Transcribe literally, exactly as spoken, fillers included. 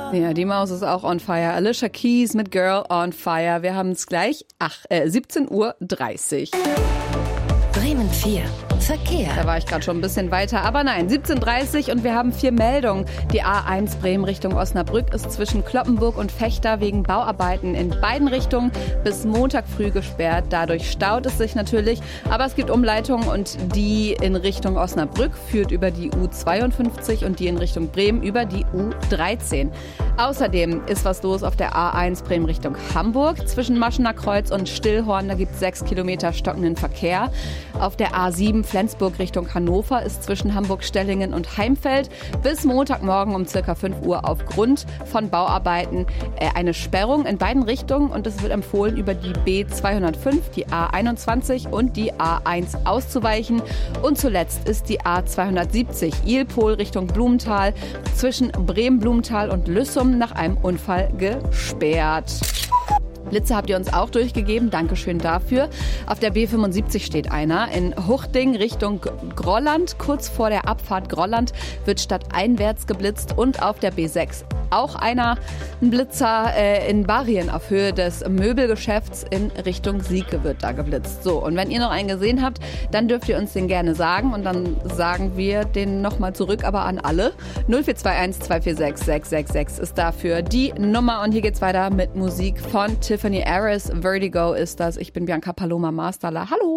Ja, die Maus ist auch on fire. Alicia Keys mit Girl on Fire. Wir haben es gleich ach, äh, siebzehn Uhr dreißig. Bremen vier. Verkehr. Da war ich gerade schon ein bisschen weiter, aber nein, siebzehn Uhr dreißig und wir haben vier Meldungen. Die A eins Bremen Richtung Osnabrück ist zwischen Cloppenburg und Vechta wegen Bauarbeiten in beiden Richtungen bis Montag früh gesperrt. Dadurch staut es sich natürlich, aber es gibt Umleitungen und die in Richtung Osnabrück führt über die U zweiundfünfzig und die in Richtung Bremen über die U dreizehn. Außerdem ist was los auf der A eins Bremen Richtung Hamburg zwischen Maschener Kreuz und Stillhorn. Da gibt es sechs Kilometer stockenden Verkehr. Auf der A sieben Flensburg Richtung Hannover ist zwischen Hamburg-Stellingen und Heimfeld bis Montagmorgen um circa fünf Uhr aufgrund von Bauarbeiten äh, eine Sperrung in beiden Richtungen und es wird empfohlen, über die B zweihundertfünf, die A einundzwanzig und die A eins auszuweichen. Und zuletzt ist die A zweihundertsiebzig Ilpol Richtung Blumenthal zwischen Bremen-Blumenthal und Lüssum nach einem Unfall gesperrt. Blitze habt ihr uns auch durchgegeben, Dankeschön dafür. Auf der B fünfundsiebzig steht einer. In Huchting Richtung Grolland, kurz vor der Abfahrt Grolland, wird stadteinwärts geblitzt und auf der B sechs auch einer, ein Blitzer äh, in Barrien auf Höhe des Möbelgeschäfts in Richtung Sieke wird da geblitzt. So, und wenn ihr noch einen gesehen habt, dann dürft ihr uns den gerne sagen und dann sagen wir den nochmal zurück, aber an alle. null vier zwei eins zwei vier sechs sechs sechs sechs ist dafür die Nummer und hier geht's weiter mit Musik von Tiffany Harris. Vertigo ist das. Ich bin Bianca Paloma Masterla. Hallo!